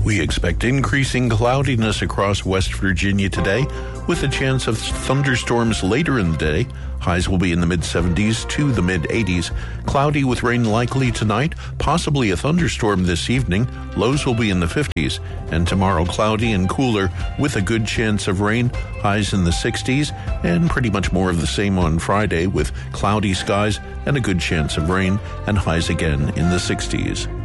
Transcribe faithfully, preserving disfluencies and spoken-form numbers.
We expect increasing cloudiness across West Virginia today, with a chance of thunderstorms later in the day. Highs will be in the mid seventies to the mid eighties. Cloudy with rain likely tonight, possibly a thunderstorm this evening. Lows will be in the fifties. And tomorrow, cloudy and cooler with a good chance of rain. Highs in the sixties, and pretty much more of the same on Friday with cloudy skies and a good chance of rain, and highs again in the sixties.